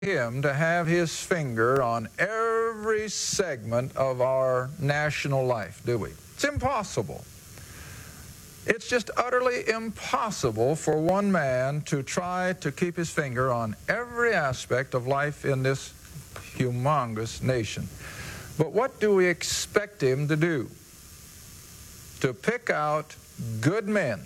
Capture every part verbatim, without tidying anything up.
him to have his finger on every segment of our national life, do we? It's impossible. It's just utterly impossible for one man to try to keep his finger on every aspect of life in this humongous nation. But what do we expect him to do? To pick out good men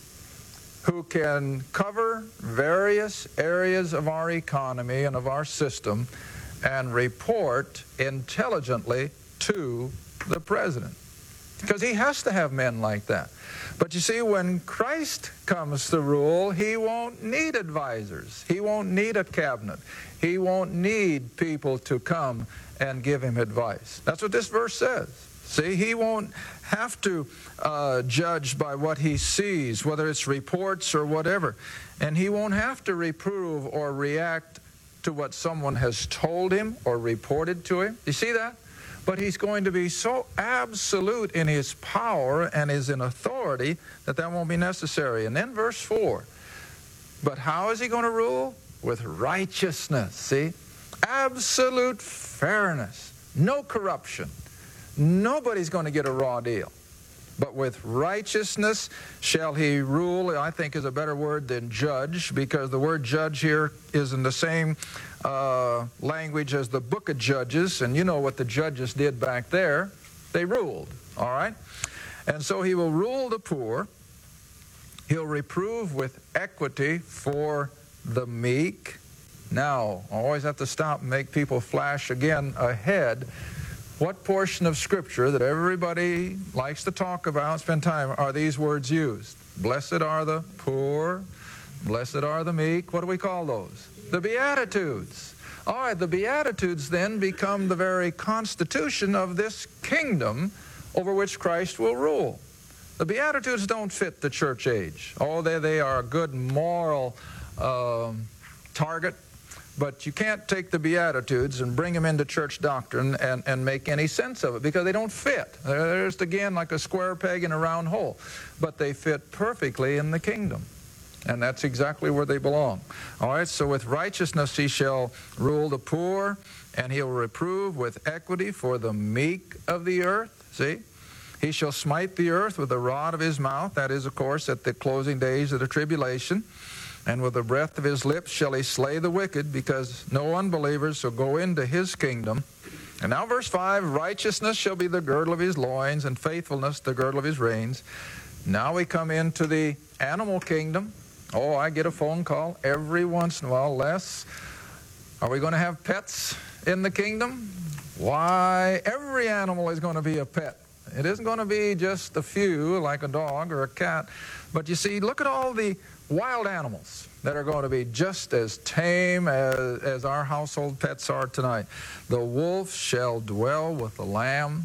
who can cover various areas of our economy and of our system and report intelligently to the president. Because he has to have men like that. But you see, when Christ comes to rule, he won't need advisors. He won't need a cabinet. He won't need people to come and give him advice. That's what this verse says. See, he won't have to uh, judge by what he sees, whether it's reports or whatever. And he won't have to reprove or react to what someone has told him or reported to him. You see that? But he's going to be so absolute in his power and is in authority that that won't be necessary. And then verse four. But how is he going to rule? With righteousness, see? Absolute fairness. No corruption. Nobody's going to get a raw deal. But with righteousness shall he rule, I think is a better word than judge, because the word judge here is in the same uh, language as the book of Judges, and you know what the judges did back there. They ruled, all right? And so he will rule the poor. He'll reprove with equity for the meek. Now, I always have to stop and make people flash again ahead. What portion of Scripture that everybody likes to talk about, spend time, are these words used? Blessed are the poor, blessed are the meek. What do we call those? The Beatitudes. All right, the Beatitudes then become the very constitution of this kingdom over which Christ will rule. The Beatitudes don't fit the church age. Oh, they, they are a good moral um, target. But you can't take the Beatitudes and bring them into church doctrine and, and make any sense of it, because they don't fit. They're just, again, like a square peg in a round hole. But they fit perfectly in the kingdom. And that's exactly where they belong. All right, so with righteousness he shall rule the poor, and he'll reprove with equity for the meek of the earth. See? He shall smite the earth with the rod of his mouth. That is, of course, at the closing days of the tribulation. And with the breath of his lips shall he slay the wicked, because no unbelievers shall go into his kingdom. And now verse five, righteousness shall be the girdle of his loins, and faithfulness the girdle of his reins. Now we come into the animal kingdom. Oh, I get a phone call every once in a while. Les, are we going to have pets in the kingdom? Why, every animal is going to be a pet. It isn't going to be just a few, like a dog or a cat. But you see, look at all the wild animals that are going to be just as tame as, as our household pets are tonight. The wolf shall dwell with the lamb.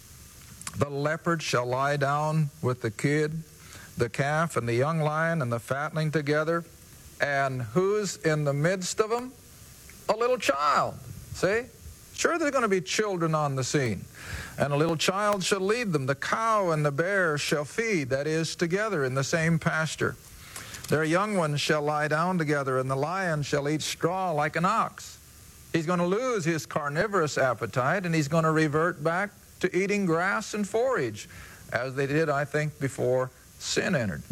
The leopard shall lie down with the kid. The calf and the young lion and the fatling together. And who's in the midst of them? A little child. See? Sure, there's going to be children on the scene. And a little child shall lead them. The cow and the bear shall feed, that is, together in the same pasture. Their young ones shall lie down together, and the lion shall eat straw like an ox. He's going to lose his carnivorous appetite, and he's going to revert back to eating grass and forage, as they did, I think, before sin entered.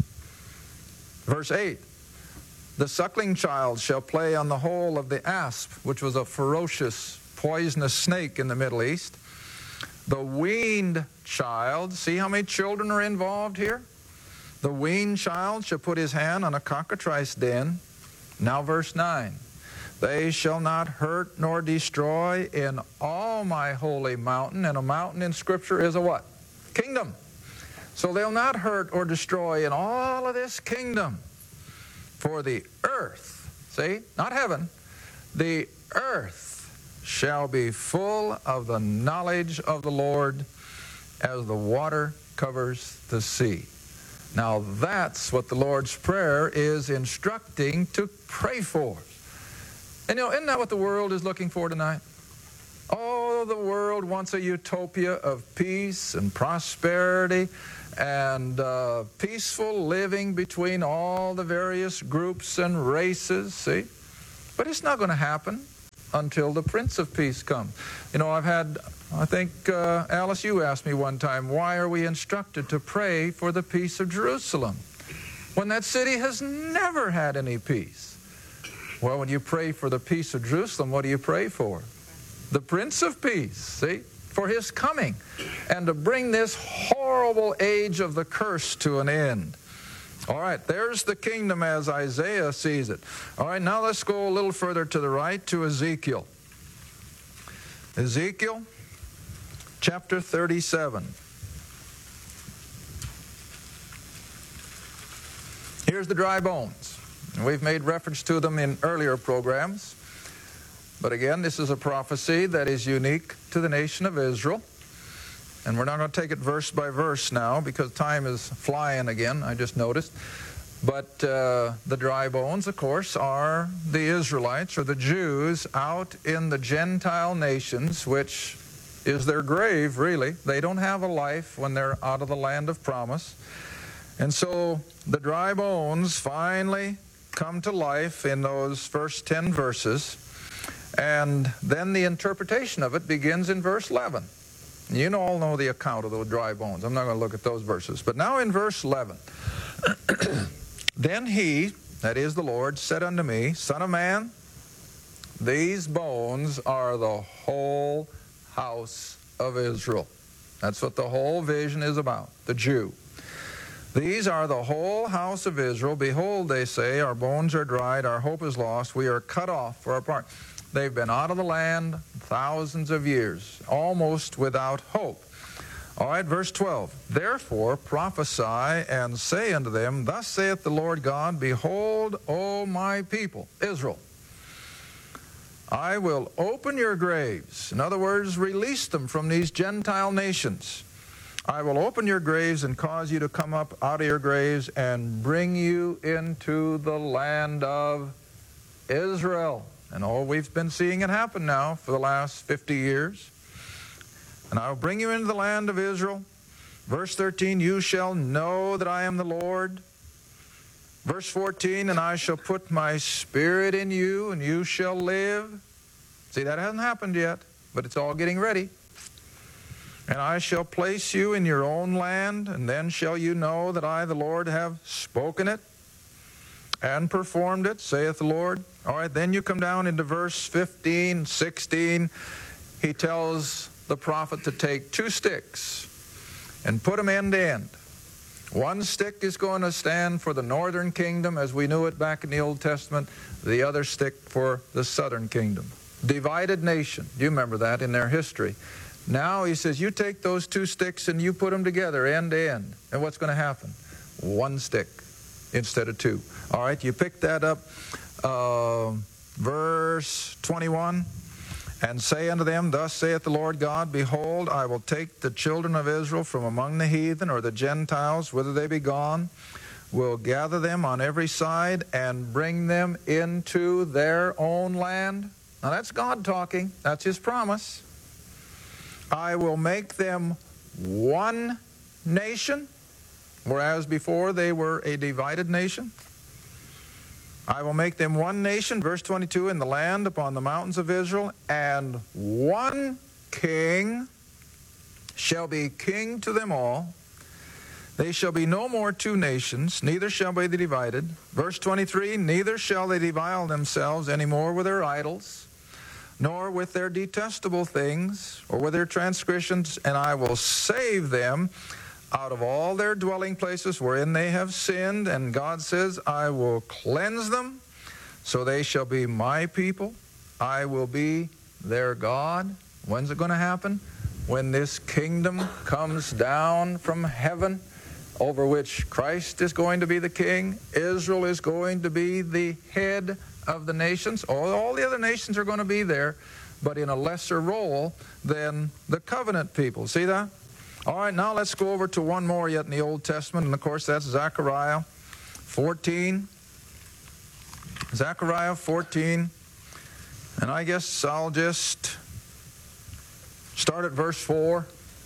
Verse eight, the suckling child shall play on the hole of the asp, which was a ferocious, poisonous snake in the Middle East. The weaned child, see how many children are involved here? The weaned child shall put his hand on a cockatrice den. Now verse nine. They shall not hurt nor destroy in all my holy mountain. And a mountain in Scripture is a what? Kingdom. So they'll not hurt or destroy in all of this kingdom. For the earth, see, not heaven, the earth shall be full of the knowledge of the Lord as the water covers the sea. Now that's what the Lord's Prayer is instructing to pray for. And you know, isn't that what the world is looking for tonight? Oh, the world wants a utopia of peace and prosperity and uh, peaceful living between all the various groups and races, see? But it's not going to happen. until the Prince of Peace comes. You know, I've had, I think, uh, Alice, you asked me one time, why are we instructed to pray for the peace of Jerusalem when that city has never had any peace? Well, when you pray for the peace of Jerusalem, what do you pray for? The Prince of Peace, see? For his coming and to bring this horrible age of the curse to an end. All right, there's the kingdom as Isaiah sees it. All right, now let's go a little further to the right to Ezekiel. Ezekiel chapter thirty-seven. Here's the dry bones. We've made reference to them in earlier programs. But again, this is a prophecy that is unique to the nation of Israel. And we're not going to take it verse by verse now because time is flying again, I just noticed. But uh, the dry bones, of course, are the Israelites or the Jews out in the Gentile nations, which is their grave, really. They don't have a life when they're out of the land of promise. And so the dry bones finally come to life in those first ten verses. And then the interpretation of it begins in verse eleven. You all know the account of those dry bones. I'm not going to look at those verses. But now in verse eleven, then he, that is the Lord, said unto me, Son of man, these bones are the whole house of Israel. That's what the whole vision is about, the Jew. These are the whole house of Israel. Behold, they say, our bones are dried, our hope is lost, we are cut off for our part. They've been out of the land thousands of years, almost without hope. All right, verse twelve. Therefore prophesy and say unto them, Thus saith the Lord God, Behold, O my people, Israel, I will open your graves. In other words, release them from these Gentile nations. I will open your graves and cause you to come up out of your graves and bring you into the land of Israel. And oh, we've been seeing it happen now for the last fifty years. And I will bring you into the land of Israel. Verse thirteen, you shall know that I am the Lord. Verse fourteen, and I shall put my spirit in you, and you shall live. See, that hasn't happened yet, but it's all getting ready. And I shall place you in your own land, and then shall you know that I, the Lord, have spoken it and performed it, saith the Lord. All right, then you come down into verse fifteen, sixteen. He tells the prophet to take two sticks and put them end to end. One stick is going to stand for the northern kingdom as we knew it back in the Old Testament. The other stick for the southern kingdom. Divided nation. You remember that in their history. Now he says, you take those two sticks and you put them together end to end. And what's going to happen? One stick instead of two. All right, you pick that up. Uh, verse twenty-one. And say unto them, Thus saith the Lord God, Behold, I will take the children of Israel from among the heathen, or the Gentiles, whither they be gone, will gather them on every side, and bring them into their own land. Now that's God talking. That's His promise. I will make them one nation, whereas before they were a divided nation. I will make them one nation, verse twenty-two, in the land upon the mountains of Israel, and one king shall be king to them all. They shall be no more two nations, neither shall they be divided. Verse twenty-three, neither shall they defile themselves any more with their idols, nor with their detestable things, or with their transgressions, and I will save them out of all their dwelling places wherein they have sinned. And God says, I will cleanse them, so they shall be my people. I will be their God. When's it going to happen? When this kingdom comes down from heaven, over which Christ is going to be the king. Israel is going to be the head of the nations. All, all the other nations are going to be there, but in a lesser role than the covenant people. See that? All right, now let's go over to one more yet in the Old Testament, and of course that's Zechariah fourteen. Zechariah fourteen, and I guess I'll just start at verse four.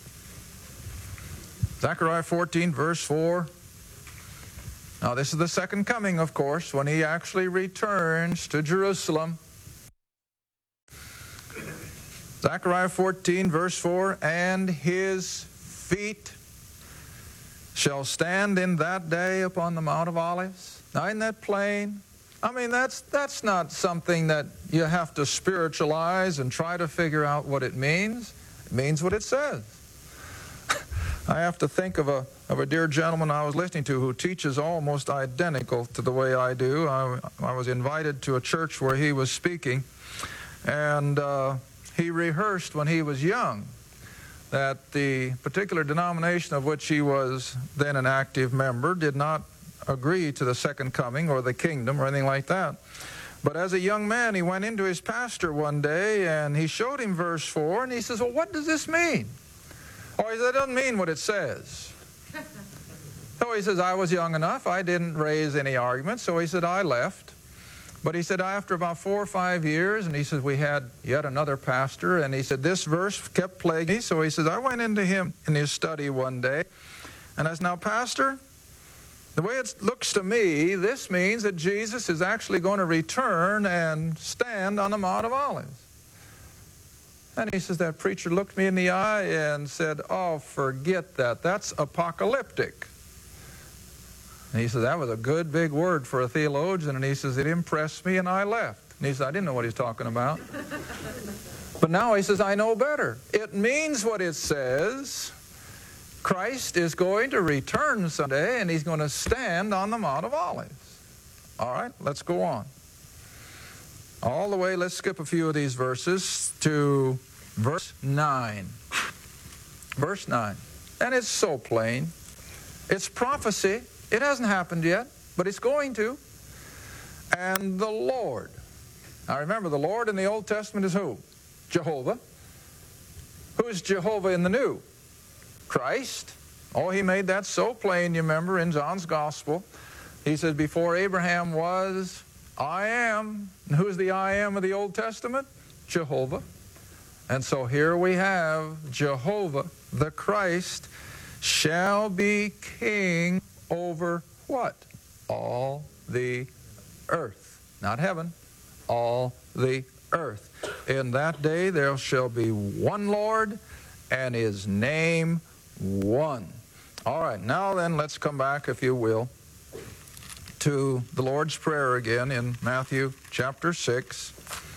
Zechariah fourteen, verse four. Now this is the second coming, of course, when He actually returns to Jerusalem. Zechariah fourteen, verse four, and his feet shall stand in that day upon the Mount of Olives. Now, isn't that plain? I mean, that's, that's not something that you have to spiritualize and try to figure out what it means. It means what it says. I have to think of a, of a dear gentleman I was listening to who teaches almost identical to the way I do. I, I was invited to a church where he was speaking, and uh, he rehearsed when he was young that the particular denomination of which he was then an active member did not agree to the second coming or the kingdom or anything like that. But as a young man, he went into his pastor one day and he showed him verse four, and he says, well, what does this mean? Oh, he said, it doesn't mean what it says. So he says, I was young enough, I didn't raise any arguments, so he said, I left. But he said, after about four or five years, and he said, we had yet another pastor, and he said, this verse kept plaguing me. So he says, I went into him in his study one day, and I said, now, Pastor, the way it looks to me, this means that Jesus is actually going to return and stand on the Mount of Olives. And he says, that preacher looked me in the eye and said, oh, forget that. That's apocalyptic. And he said, that was a good big word for a theologian. And he says, it impressed me and I left. And he said, I didn't know what he's talking about. But now he says, I know better. It means what it says. Christ is going to return someday, and he's going to stand on the Mount of Olives. All right, let's go on. All the way, let's skip a few of these verses to verse nine. Verse nine. And it's so plain. It's prophecy. It hasn't happened yet, but it's going to. And the Lord. Now remember, the Lord in the Old Testament is who? Jehovah. Who is Jehovah in the New? Christ. Oh, he made that so plain, you remember, in John's Gospel. He says, before Abraham was, I am. And who's the I am of the Old Testament? Jehovah. And so here we have Jehovah, the Christ, shall be king over what? All the earth. Not heaven, all the earth. In that day there shall be one Lord, and his name one. All right, now then, let's come back, if you will, to the Lord's Prayer again in Matthew chapter six.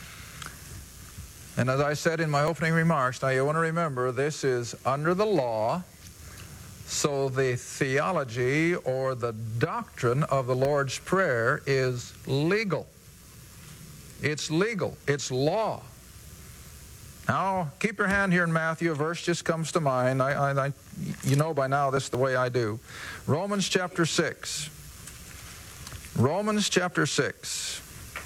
And as I said in my opening remarks, now you want to remember, this is under the law, so the theology or the doctrine of the Lord's Prayer is legal. It's legal. It's law. Now, keep your hand here in Matthew. A verse just comes to mind. I, I, I, you know by now this is the way I do. Romans chapter six. Romans chapter six.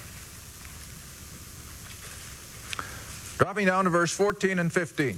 Dropping down to verse fourteen and fifteen.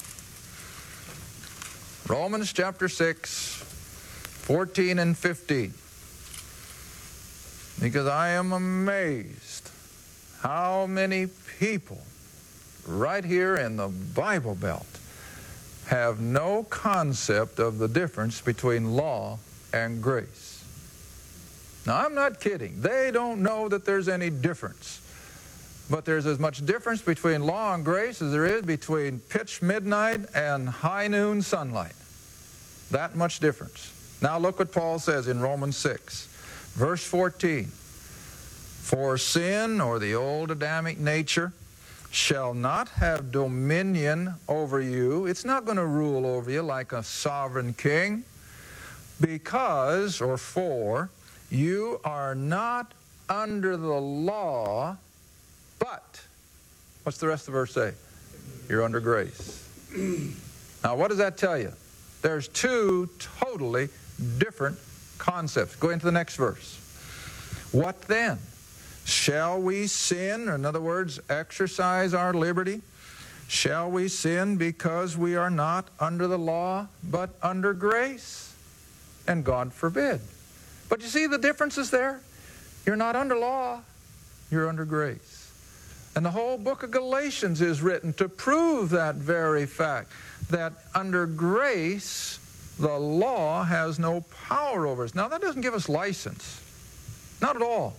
Romans chapter six, fourteen and fifteen. Because I am amazed how many people right here in the Bible Belt have no concept of the difference between law and grace. Now, I'm not kidding. They don't know that there's any difference. But there's as much difference between law and grace as there is between pitch midnight and high noon sunlight. That much difference. Now look what Paul says in Romans six, verse fourteen. For sin, or the old Adamic nature, shall not have dominion over you. It's not going to rule over you like a sovereign king, because, or for, you are not under the law, but, what's the rest of the verse say? You're under grace. Now, what does that tell you? There's two totally different concepts. Go into the next verse. What then? Shall we sin, or in other words, exercise our liberty? Shall we sin because we are not under the law, but under grace? And God forbid. But you see the differences there? You're not under law, you're under grace. And the whole book of Galatians is written to prove that very fact, that under grace, the law has no power over us. Now, that doesn't give us license. Not at all.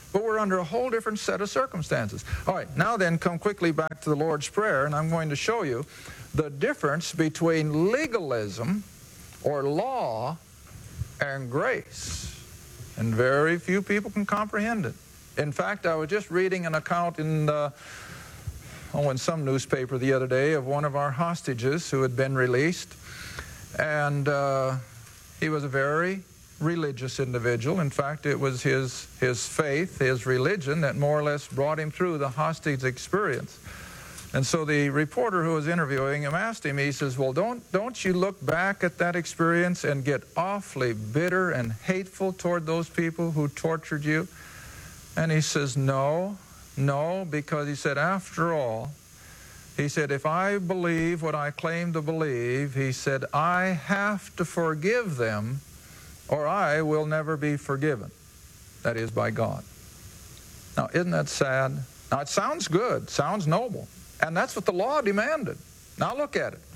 But we're under a whole different set of circumstances. All right, now then, come quickly back to the Lord's Prayer, and I'm going to show you the difference between legalism or law and grace. And very few people can comprehend it. In fact, I was just reading an account in, uh, oh, in some newspaper the other day of one of our hostages who had been released. And uh, he was a very religious individual. In fact, it was his, his faith, his religion, that more or less brought him through the hostage experience. And so the reporter who was interviewing him asked him, he says, well, don't, don't you look back at that experience and get awfully bitter and hateful toward those people who tortured you? And he says, no, no, because he said, after all, he said, if I believe what I claim to believe, he said, I have to forgive them or I will never be forgiven. That is, by God. Now, isn't that sad? Now, it sounds good, sounds noble. And that's what the law demanded. Now look at it.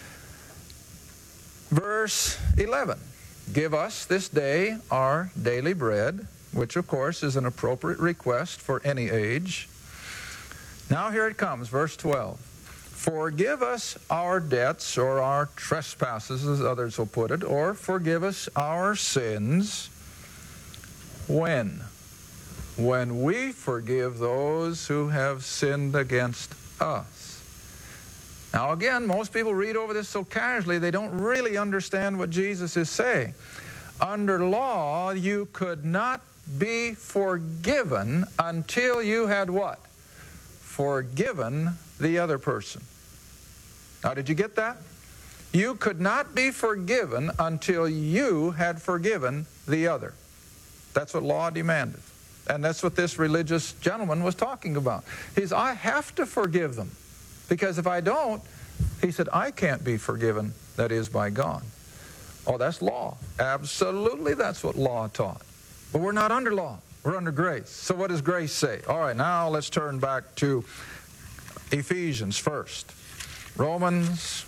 Verse eleven. Give us this day our daily bread, which of course is an appropriate request for any age. Now here it comes, verse twelve. Forgive us our debts or our trespasses, as others will put it, or forgive us our sins. When? When we forgive those who have sinned against us. Now again, most people read over this so casually they don't really understand what Jesus is saying. Under law, you could not be forgiven until you had what? Forgiven the other person. Now, did you get that? You could not be forgiven until you had forgiven the other. That's what law demanded. And that's what this religious gentleman was talking about. He says, I have to forgive them. Because if I don't, he said, I can't be forgiven, that is, by God. Oh, that's law. Absolutely, that's what law taught. But we're not under law. We're under grace. So what does grace say? All right, now let's turn back to Ephesians first. Romans,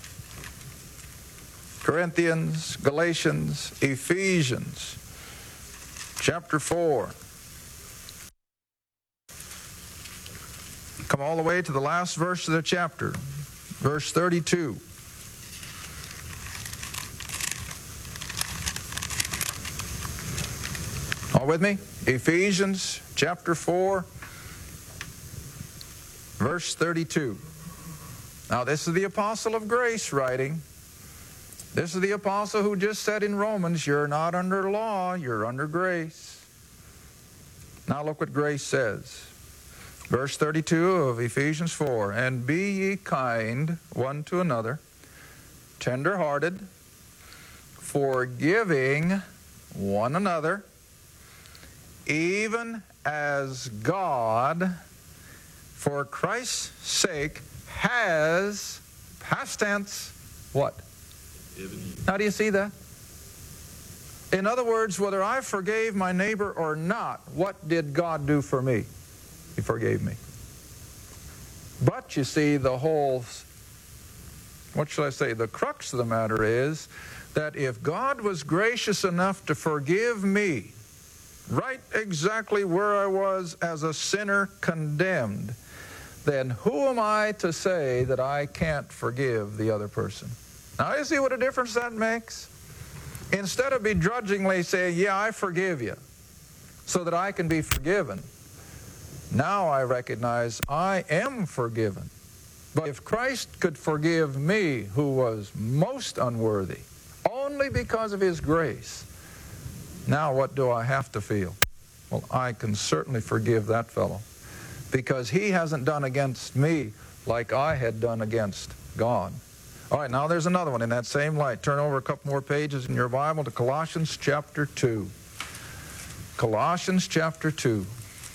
Corinthians, Galatians, Ephesians, chapter four. Come all the way to the last verse of the chapter, verse thirty-two. All with me? Ephesians chapter four, verse thirty-two. Now this is the apostle of grace writing. This is the apostle who just said in Romans, you're not under law, you're under grace. Now look what grace says. Verse thirty-two of Ephesians four, and be ye kind one to another, tender-hearted, forgiving one another, even as God, for Christ's sake, has, past tense, what? Now do you see that? In other words, whether I forgave my neighbor or not, what did God do for me? He forgave me. But you see, the whole, what shall I say, the crux of the matter is that if God was gracious enough to forgive me, right exactly where I was as a sinner condemned, then who am I to say that I can't forgive the other person? Now, you see what a difference that makes? Instead of begrudgingly saying, yeah, I forgive you, so that I can be forgiven, now I recognize I am forgiven. But if Christ could forgive me, who was most unworthy, only because of His grace, now what do I have to feel? Well, I can certainly forgive that fellow, because he hasn't done against me like I had done against God. All right, now there's another one in that same light. Turn over a couple more pages in your Bible to Colossians chapter two. Colossians chapter two.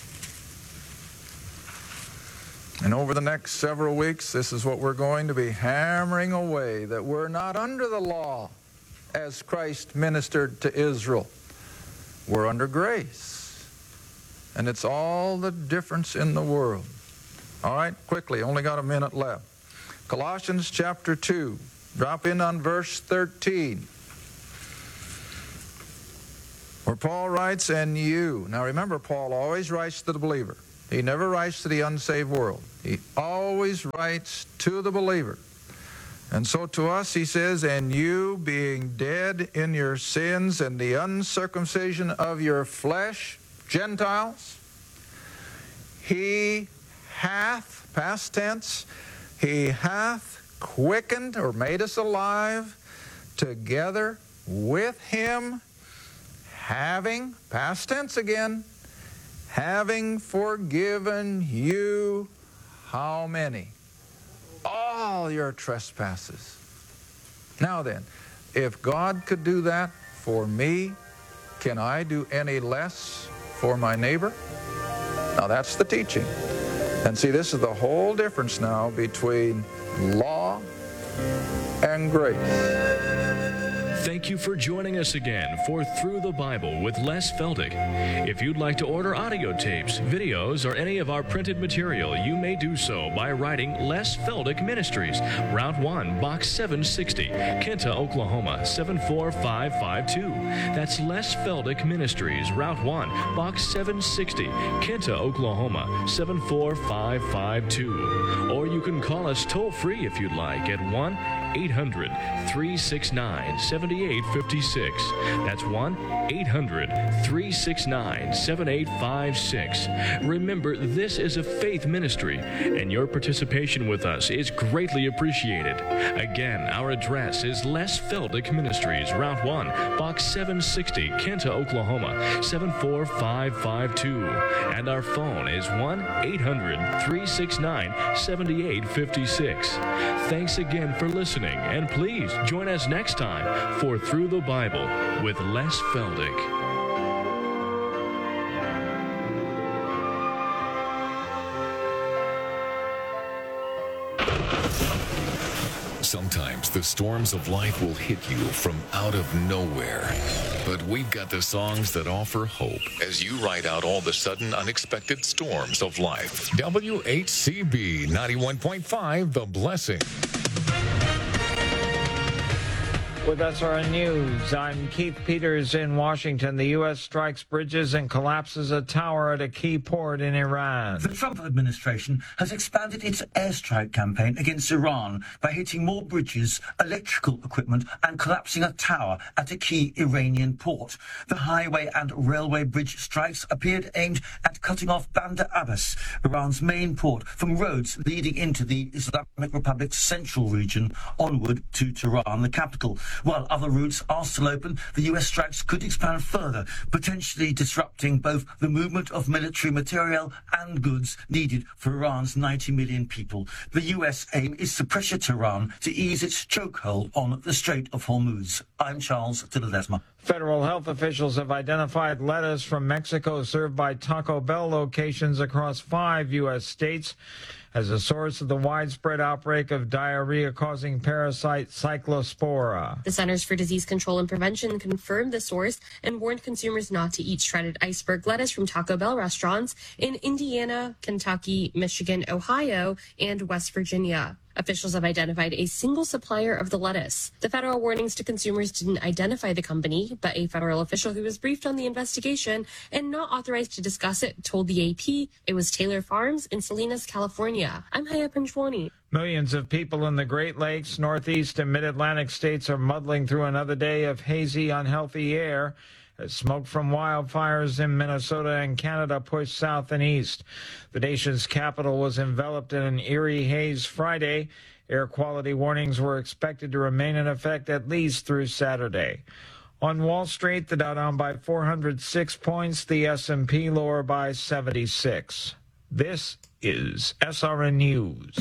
And over the next several weeks, this is what we're going to be hammering away, that we're not under the law as Christ ministered to Israel. We're under grace. And it's all the difference in the world. All right, quickly, only got a minute left. Colossians chapter two, drop in on verse thirteen. where Paul writes, and you. Now remember, Paul always writes to the believer. He never writes to the unsaved world. He always writes to the believer. And so to us he says, and you being dead in your sins and the uncircumcision of your flesh, Gentiles, he hath, past tense, he hath quickened or made us alive together with him, having, past tense again, having forgiven you how many? All your trespasses. Now then, if God could do that for me, can I do any less for my neighbor? Now that's the teaching. And see, this is the whole difference now between law and grace. Thank you for joining us again for Through the Bible with Les Feldick. If you'd like to order audio tapes, videos, or any of our printed material, you may do so by writing Les Feldick Ministries, Route one, Box seven sixty, Kenta, Oklahoma, seven four five five two. That's Les Feldick Ministries, Route one, Box seven sixty, Kenta, Oklahoma, seven four five five two. Or you can call us toll-free if you'd like at one eight hundred, three six nine, seven eight five six. That's one eight hundred, three six nine, seven eight five six. Remember, this is a faith ministry, and your participation with us is greatly appreciated. Again, our address is Les Feldick Ministries, Route one, Box seven sixty, Kenta, Oklahoma, seven four five five two. And our phone is one eight hundred, three six nine, seven eight five six. Thanks again for listening. And please join us next time for Through the Bible with Les Feldick. Sometimes the storms of life will hit you from out of nowhere. But we've got the songs that offer hope as you ride out all the sudden unexpected storms of life. W H C B ninety-one point five, The Blessing. With S R N News, I'm Keith Peters in Washington. The U S strikes bridges and collapses a tower at a key port in Iran. The Trump administration has expanded its airstrike campaign against Iran by hitting more bridges, electrical equipment, and collapsing a tower at a key Iranian port. The highway and railway bridge strikes appeared aimed at cutting off Bandar Abbas, Iran's main port, from roads leading into the Islamic Republic's central region onward to Tehran, the capital. While other routes are still open, the U S strikes could expand further, potentially disrupting both the movement of military material and goods needed for Iran's ninety million people. The U S aim is to pressure Tehran to ease its chokehold on the Strait of Hormuz. I'm Charles Tiledesma. Federal health officials have identified lettuce from Mexico served by Taco Bell locations across five U S states as a source of the widespread outbreak of diarrhea-causing parasite Cyclospora. The Centers for Disease Control and Prevention confirmed the source and warned consumers not to eat shredded iceberg lettuce from Taco Bell restaurants in Indiana, Kentucky, Michigan, Ohio, and West Virginia. Officials have identified a single supplier of the lettuce. The federal warnings to consumers didn't identify the company, but a federal official who was briefed on the investigation and not authorized to discuss it told the A P it was Taylor Farms in Salinas, California. I'm Haya Panjwani. Millions of people in the Great Lakes, Northeast, and Mid-Atlantic states are muddling through another day of hazy, unhealthy air as smoke from wildfires in Minnesota and Canada pushed south and east. The nation's capital was enveloped in an eerie haze Friday. Air quality warnings were expected to remain in effect at least through Saturday. On Wall Street, the Dow down by four hundred six points, the S and P lower by seventy-six. This is S R N News.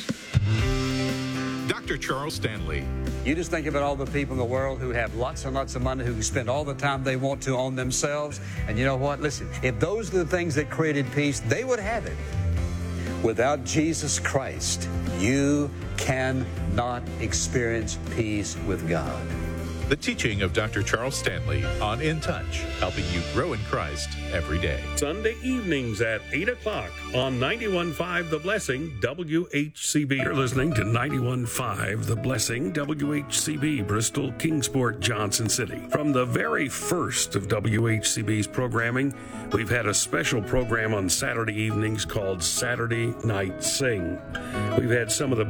Doctor Charles Stanley. You just think about all the people in the world who have lots and lots of money, who can spend all the time they want to on themselves. And you know what? Listen, if those are the things that created peace, they would have it. Without Jesus Christ, you cannot experience peace with God. The teaching of Doctor Charles Stanley on In Touch, helping you grow in Christ every day. Sunday evenings at eight o'clock on ninety-one point five The Blessing, W H C B. You're listening to ninety-one point five The Blessing, W H C B, Bristol, Kingsport, Johnson City. From the very first of W H C B's programming, we've had a special program on Saturday evenings called Saturday Night Sing. We've had some of the